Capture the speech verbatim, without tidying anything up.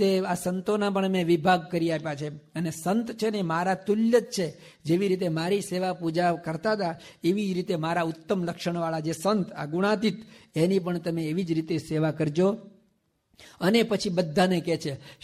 તે આ સંતોના પણ મેં વિભાગ કરી આપ્યા છે. અને સંત છે ને મારા તુલ્ય જ છે. જેવી રીતે મારી સેવા પૂજા કરતા હતા એવી જ રીતે મારા ઉત્તમ લક્ષણવાળા જે સંત આ ગુણાતીત એની પણ તમે એવી જ રીતે સેવા કરજો. અને પછી બધાને કહે છે